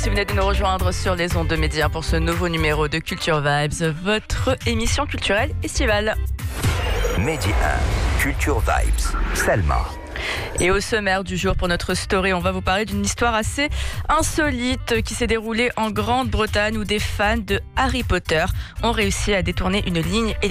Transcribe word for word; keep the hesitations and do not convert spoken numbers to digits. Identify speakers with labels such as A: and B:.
A: Si vous venez de nous rejoindre sur les ondes de médias pour ce nouveau numéro de Culture Vibes, votre émission culturelle estivale.
B: Medi un, Culture Vibes, Salma.
A: Et au sommaire du jour pour notre story, on va vous parler d'une histoire assez insolite qui s'est déroulée en Grande-Bretagne où des fans de Harry Potter ont réussi à détourner une ligne